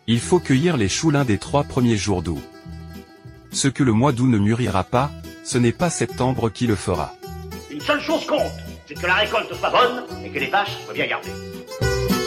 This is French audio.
Il faut cueillir les choux l'un des 3 premiers jours d'août. Ce que le mois d'août ne mûrira pas, ce n'est pas septembre qui le fera. Une seule chose compte, c'est que la récolte soit bonne et que les vaches soient bien gardées.